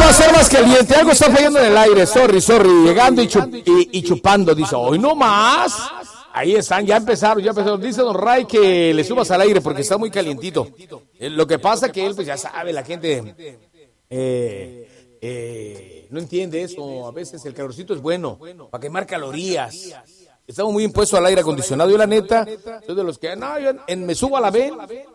va a ser más caliente. Algo está fallando en el aire. Sorry. Llegando y chupando. Dice, hoy no más. Ahí están, ya empezaron. Dice don Ray que le subas al aire porque está muy calientito. Lo que pasa que él, pues ya sabe, la gente no entiende eso. A veces el calorcito es bueno para quemar calorías. Estamos muy impuestos al aire acondicionado. Yo, la neta, soy de los que, me subo a la ven.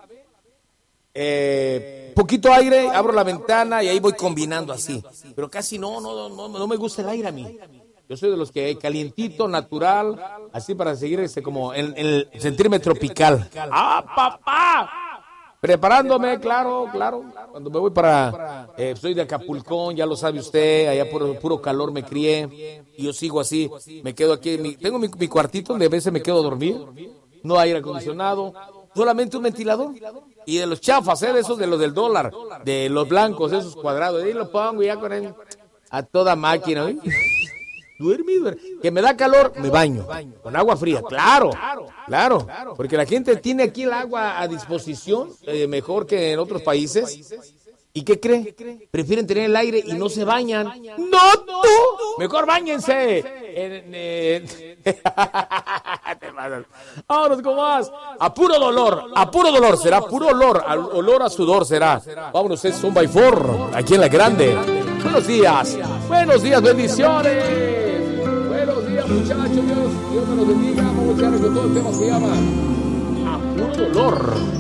Poquito aire, abro la ventana y ahí voy combinando así. Pero casi no me gusta el aire a mí. Yo soy de los que calientito, natural, así para seguir como el sentirme tropical. ¡Ah, papá! Preparándome, claro. Cuando me voy soy de Acapulcón, ya lo sabe usted, allá por puro calor me crié. Y yo sigo así, me quedo aquí. Tengo mi cuartito donde a veces me quedo a dormir. No hay aire acondicionado, solamente un ventilador. Y de los chafas, de esos de los del dólar, de los blancos, esos cuadrados. Ahí lo pongo ya con él a toda máquina. Duerme. Que me da calor, me baño con agua fría, claro, porque la gente tiene aquí el agua a disposición, mejor que en otros países. ¿Y qué cree? Prefieren tener el aire y no se bañan. ¡No, tú! Mejor báñense. Vámonos con más. A puro dolor, será puro olor a sudor será. Vámonos, es un by four, aquí en La Grande. Buenos días, bendiciones. Buenos días, muchachos, Dios me los bendiga. Vamos a echar con todo el tema, se llama A Puro Dolor.